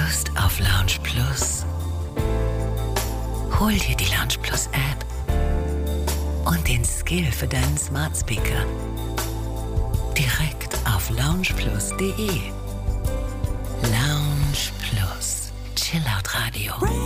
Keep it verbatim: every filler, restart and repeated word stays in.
Lust auf Lounge Plus? Hol dir die Lounge Plus App und den Skill für deinen Smart Speaker direkt auf lounge plus punkt de. Lounge Plus. Chillout Radio.